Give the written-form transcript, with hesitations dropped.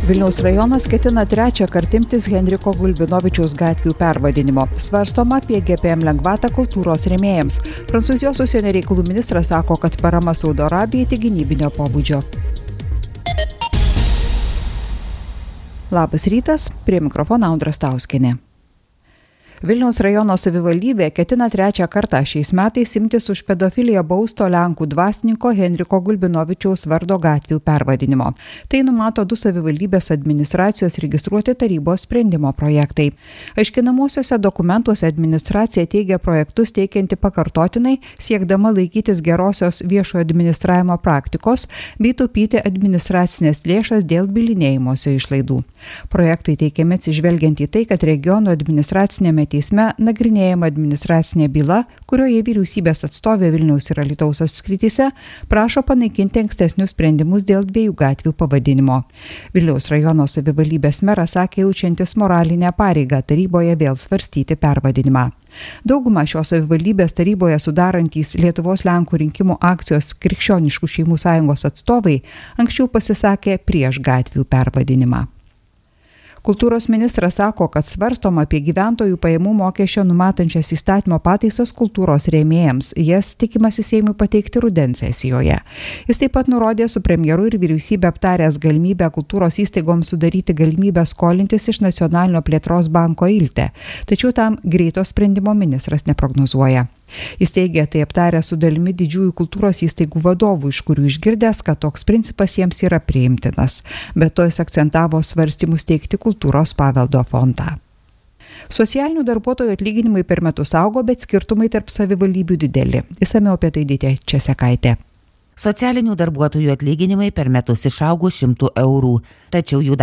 Vilniaus rajonas ketina trečią kartą imtis Henriko Gulbinovičiaus gatvių pervadinimo. Svarstoma apie GPM lengvatą kultūros rėmėjams. Prancūzijos užsienio reikalų ministras sako, kad parama Saudo Arabijai tik gynybinio pobūdžio. Labas rytas, prie mikrofono Audra Stauskienė. Vilniaus rajono savivaldybė ketina trečią kartą šiais metais imtis už pedofiliją bausto lenkų dvasininko Henriko Gulbinovičiaus vardo gatvių pervadinimo. Tai numato 2 savivaldybės administracijos registruoti tarybos sprendimo projektai. Aiškinamosiuose dokumentuose administracija teigia projektus teikianti pakartotinai, siekdama laikytis gerosios viešojo administravimo praktikos bei taupyti administracinės lėšas dėl bylinėjimosi išlaidų. Projektai teikiami atsižvelgiant į tai, kad regiono administracinėme teisme nagrinėjama administracinė byla, kurioje vyriausybės atstovė Vilniaus ir Alytaus apskrityse prašo panaikinti ankstesnius sprendimus dėl 2 gatvių pavadinimo. Vilniaus rajono savivaldybės meras sakė jaučiantis moralinę pareigą taryboje vėl svarstyti pervadinimą. Daugumą šios savivaldybės taryboje sudarantys Lietuvos Lenkų rinkimų akcijos Krikščioniškų šeimų sąjungos atstovai anksčiau pasisakė prieš gatvių pervadinimą. Kultūros ministras sako, kad svarstoma apie gyventojų pajamų mokesčio numatančias įstatymo pataisas kultūros rėmėjams. Jas tikimasi Seimui pateikti rudens sesijoje. Jis taip pat nurodė su premjeru ir vyriausybė aptaręs galimybę kultūros įstaigoms sudaryti galimybę skolintis iš Nacionalinio plėtros banko Ilte. Tačiau tam greito sprendimo ministras neprognozuoja. Jis teigia, tai aptarė su dalimi didžiųjų kultūros įstaigų vadovų, iš kurių išgirdęs, kad toks principas jiems yra priimtinas. Bet to jis akcentavo svarstymus teikti kultūros paveldo fondą. Socialinių darbuotojų atlyginimai per metus augo, bet skirtumai tarp savivaldybių dideli. Išsamiau apie tai Dytė Česekaitė. Socialinių darbuotojų atlyginimai per metus išaugo 100 eurų, tačiau jų